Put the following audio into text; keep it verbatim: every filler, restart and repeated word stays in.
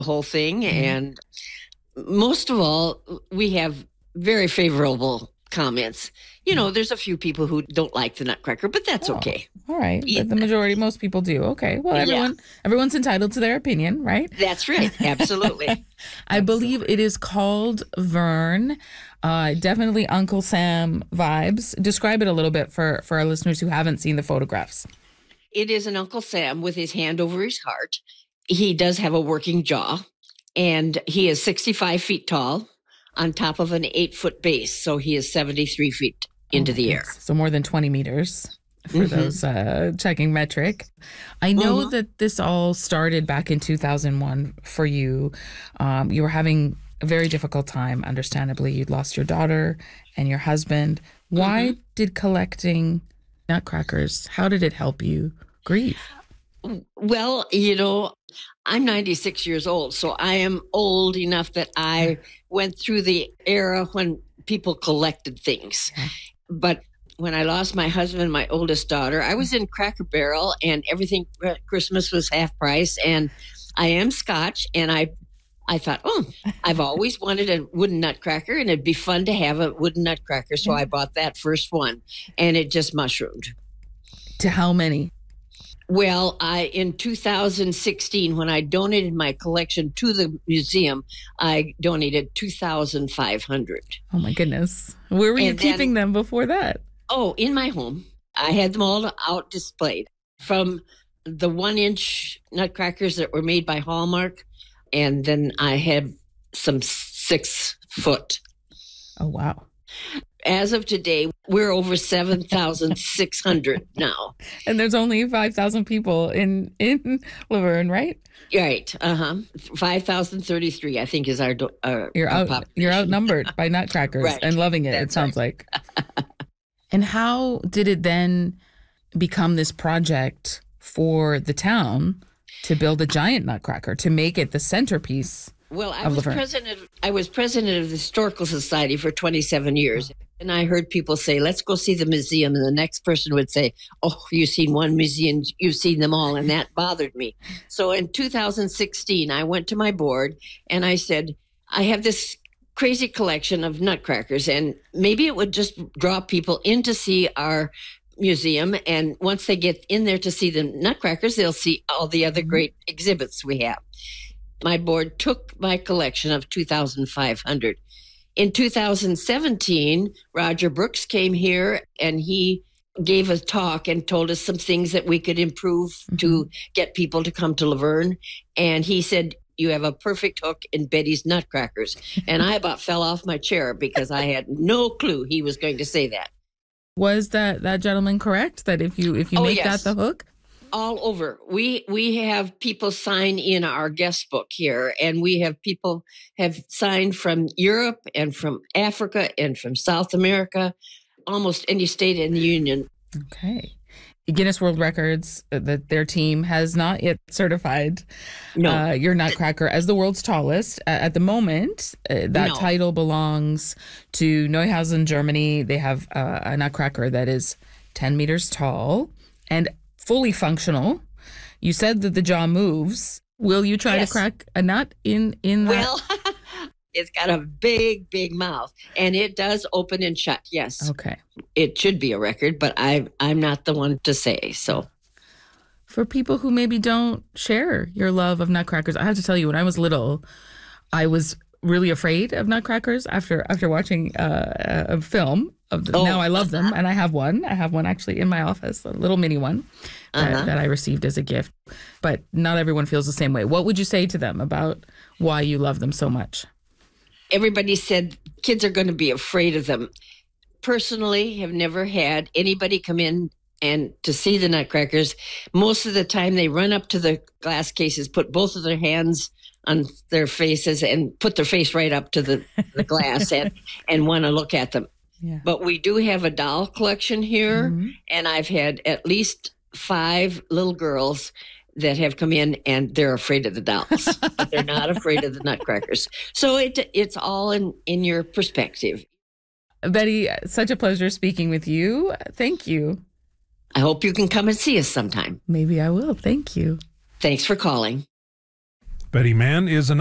whole thing. Mhm. And most of all, we have very favorable comments. You know, there's a few people who don't like the Nutcracker, but that's Oh, okay. all right. Yeah, But the majority, most people do. Okay. Well, yeah, everyone, everyone's entitled to their opinion, right? that's right. Absolutely. I believe Absolutely. it is called Vern. Uh, definitely Uncle Sam vibes. Describe it a little bit for, for our listeners who haven't seen the photographs. It is an Uncle Sam with his hand over his heart. He does have a working jaw, and he is sixty-five feet tall on top of an eight foot base. So he is seventy-three feet Oh into my the air. goodness. So more than twenty meters for Mhm. those uh, checking metric. I know Mhm. that this all started back in two thousand one for you. Um, you were having a very difficult time, understandably. You'd lost your daughter and your husband. Why Mhm. did collecting nutcrackers, how did it help you grieve? Well, you know, I'm ninety-six years old, so I am old enough that I went through the era when people collected things. Yeah. But when I lost my husband and my oldest daughter, I was in Cracker Barrel and everything Christmas was half price. And I am Scotch, and I I thought, oh, I've always wanted a wooden nutcracker, and it'd be fun to have a wooden nutcracker. So Yeah. I bought that first one, and it just mushroomed. To how many? Well, I in two thousand sixteen, when I donated my collection to the museum, I donated two thousand five hundred. Oh my goodness. Where were you And then- keeping them before that? Oh, in my home, I had them all out displayed, from the one inch nutcrackers that were made by Hallmark, and then I had some six foot. Oh, wow. As of today, we're over seven thousand six hundred now. And there's only five thousand people in, in Laverne, right? Right. Uh huh. five thousand thirty-three, I think, is our, do- our, You're our out. population. You're outnumbered by nutcrackers Right. and loving it. It That's sounds like. And how did it then become this project for the town to build a giant nutcracker to make it the centerpiece? Well, I of was Laverne? president. I was president of the Historical Society for twenty-seven years, and I heard people say, "Let's go see the museum," and the next person would say, "Oh, you've seen one museum, you've seen them all," and that bothered me. So in two thousand sixteen, I went to my board and I said, "I have this crazy collection of nutcrackers, and maybe it would just draw people in to see our museum, and once they get in there to see the nutcrackers, they'll see all the other great exhibits we have." My board took my collection of two thousand five hundred. In two thousand seventeen, Roger Brooks came here and he gave a talk and told us some things that we could improve to get people to come to Laverne. And he said, "You have a perfect hook in Betty's Nutcrackers." And I about fell off my chair because I had no clue he was going to say that. Was that that gentleman correct? That if you if you Oh, make yes. that the hook? All over. We we have people sign in our guest book here, and we have people have signed from Europe and from Africa and from South America, almost any state in the Union. Okay. Guinness World Records, uh, that their team has not yet certified No, uh, your nutcracker as the world's tallest. Uh, at the moment, uh, that No. title belongs to Neuhausen, Germany. They have uh, a nutcracker that is ten meters tall and fully functional. You said that the jaw moves. Will you try Yes. to crack a nut in in that? well, it's got a big, big mouth, and it does open and shut. Yes, Okay. it should be a record, but I I'm not the one to say. So For people who maybe don't share your love of nutcrackers, I have to tell you, when I was little, I was really afraid of nutcrackers after after watching uh, a film. Of the, Oh, now I love them, and I have one. I have one actually in my office, a little mini one that, Uh-huh. that I received as a gift. But not everyone feels the same way. What would you say to them about why you love them so much? everybody said kids are going to be afraid of them. Personally, have never had anybody come in and to see the nutcrackers. Most of the time, they run up to the glass cases, put both of their hands on their faces, and put their face right up to the, the glass and, and want to look at them. Yeah. But we do have a doll collection here, Mhm. and I've had at least five little girls that have come in and they're afraid of the dolls, but they're not afraid of the nutcrackers. So it it's all in, in your perspective. Betty, such a pleasure speaking with you. Thank you. I hope you can come and see us sometime. Maybe I will. Thank you. Thanks for calling. Betty Mann is an